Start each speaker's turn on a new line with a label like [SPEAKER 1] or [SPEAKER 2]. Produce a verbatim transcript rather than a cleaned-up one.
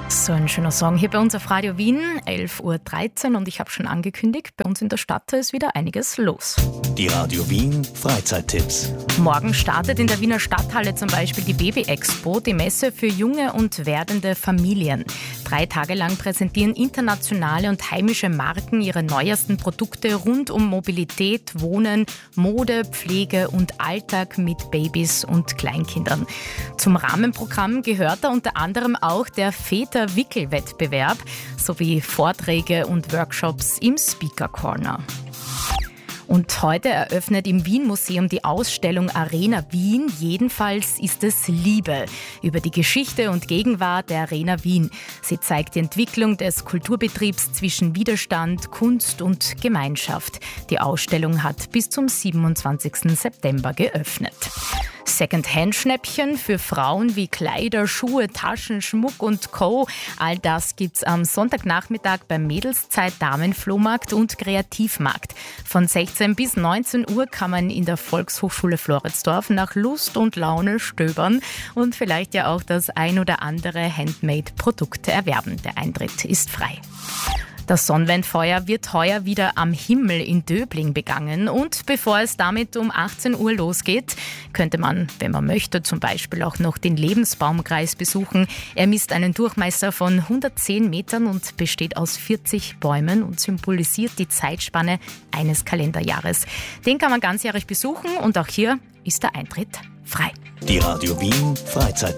[SPEAKER 1] So ein schöner Song hier bei uns auf Radio Wien, elf Uhr dreizehn, und ich habe schon angekündigt, bei uns in der Stadt ist wieder einiges los.
[SPEAKER 2] Die Radio Wien Freizeittipps.
[SPEAKER 1] Morgen startet in der Wiener Stadthalle zum Beispiel die Baby-Expo, die Messe für junge und werdende Familien. Drei Tage lang präsentieren internationale und heimische Marken ihre neuesten Produkte rund um Mobilität, Wohnen, Mode, Pflege und Alltag mit Babys und Kleinkindern. Zum Rahmenprogramm gehört da unter anderem auch der Väter-Wickel-Wettbewerb sowie Vorträge und Workshops im Speaker Corner. Und heute eröffnet im Wien-Museum die Ausstellung Arena Wien. Jedenfalls ist es Liebe über die Geschichte und Gegenwart der Arena Wien. Sie zeigt die Entwicklung des Kulturbetriebs zwischen Widerstand, Kunst und Gemeinschaft. Die Ausstellung hat bis zum siebenundzwanzigsten September geöffnet. Second-Hand-Schnäppchen für Frauen wie Kleider, Schuhe, Taschen, Schmuck und Co. All das gibt's am Sonntagnachmittag beim Mädelszeit-Damenflohmarkt und Kreativmarkt. Von sechzehn bis neunzehn Uhr kann man in der Volkshochschule Floridsdorf nach Lust und Laune stöbern und vielleicht ja auch das ein oder andere Handmade-Produkt erwerben. Der Eintritt ist frei. Das Sonnwendfeuer wird heuer wieder am Himmel in Döbling begangen, und bevor es damit um achtzehn Uhr losgeht, könnte man, wenn man möchte, zum Beispiel auch noch den Lebensbaumkreis besuchen. Er misst einen Durchmesser von hundertzehn Metern und besteht aus vierzig Bäumen und symbolisiert die Zeitspanne eines Kalenderjahres. Den kann man ganzjährig besuchen, und auch hier ist der Eintritt frei.
[SPEAKER 2] Die Radio Wien Freizeit.